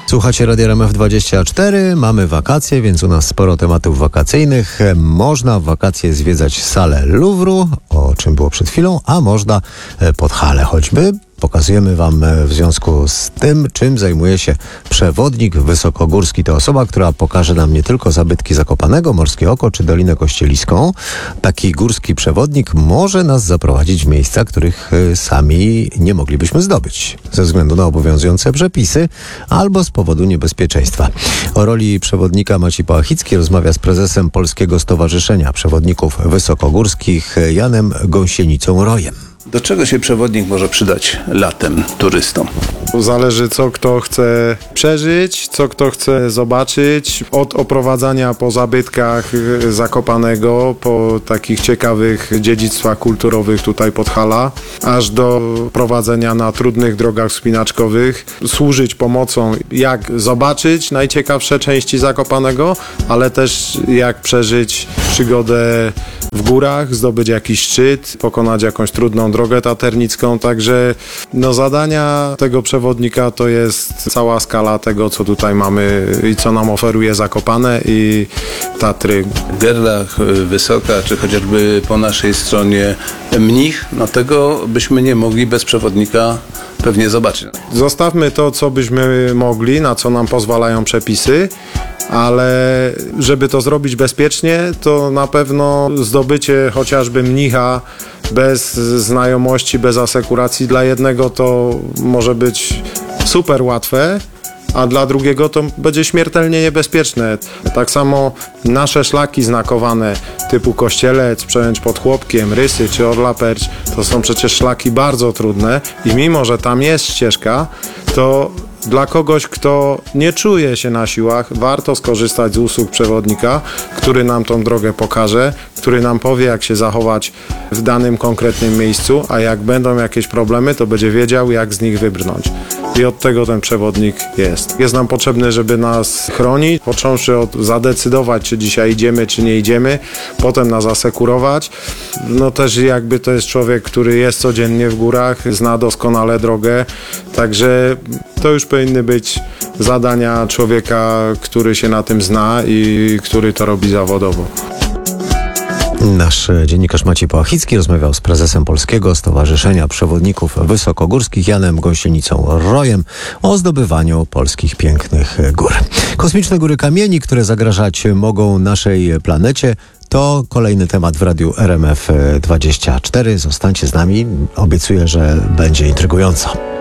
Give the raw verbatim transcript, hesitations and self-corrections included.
Słuchacie Radia R M F dwadzieścia cztery, mamy wakacje, więc u nas sporo tematów wakacyjnych. Można w wakacje zwiedzać salę Louvru, o czym było przed chwilą, a można Podhale choćby. Pokazujemy Wam w związku z tym, czym zajmuje się przewodnik wysokogórski. To osoba, która pokaże nam nie tylko zabytki Zakopanego, Morskie Oko czy Dolinę Kościeliską. Taki górski przewodnik może nas zaprowadzić w miejsca, których sami nie moglibyśmy zdobyć ze względu na obowiązujące przepisy albo z powodu niebezpieczeństwa. O roli przewodnika Maciej Pałachicki rozmawia z prezesem Polskiego Stowarzyszenia Przewodników Wysokogórskich Janem Gąsienicą-Rojem. Do czego się przewodnik może przydać latem turystom? Zależy, co kto chce przeżyć, co kto chce zobaczyć. Od oprowadzania po zabytkach Zakopanego, po takich ciekawych dziedzictwach kulturowych tutaj Podhala, aż do prowadzenia na trudnych drogach wspinaczkowych. Służyć pomocą, jak zobaczyć najciekawsze części Zakopanego, ale też jak przeżyć przygodę w górach, zdobyć jakiś szczyt, pokonać jakąś trudną drogę taternicką. Także no, zadania tego przewodnika to jest cała skala tego, co tutaj mamy i co nam oferuje Zakopane i Tatry. Gerlach, Wysoka, czy chociażby po naszej stronie Mnich, no tego byśmy nie mogli bez przewodnika pewnie zobaczyć. Zostawmy to, co byśmy mogli, na co nam pozwalają przepisy, ale żeby to zrobić bezpiecznie, to na pewno zdobycie chociażby Mnicha bez znajomości, bez asekuracji dla jednego to może być super łatwe, a dla drugiego to będzie śmiertelnie niebezpieczne. Tak samo nasze szlaki znakowane typu Kościelec, Przełęcz pod Chłopkiem, Rysy czy Orla Perć to są przecież szlaki bardzo trudne i mimo, że tam jest ścieżka, to dla kogoś, kto nie czuje się na siłach, warto skorzystać z usług przewodnika, który nam tą drogę pokaże, który nam powie, jak się zachować w danym konkretnym miejscu, a jak będą jakieś problemy, to będzie wiedział, jak z nich wybrnąć. I od tego ten przewodnik jest. Jest nam potrzebny, żeby nas chronić, począwszy od zadecydować, czy dzisiaj idziemy, czy nie idziemy, potem nas asekurować. No też jakby to jest człowiek, który jest codziennie w górach, zna doskonale drogę, także to już powinny być zadania człowieka, który się na tym zna i który to robi zawodowo. Nasz dziennikarz Maciej Pałachicki rozmawiał z prezesem Polskiego Stowarzyszenia Przewodników Wysokogórskich Janem Gąsienicą-Rojem o zdobywaniu polskich pięknych gór. Kosmiczne góry kamieni, które zagrażać mogą naszej planecie, to kolejny temat w Radiu R M F dwadzieścia cztery. Zostańcie z nami. Obiecuję, że będzie intrygująco.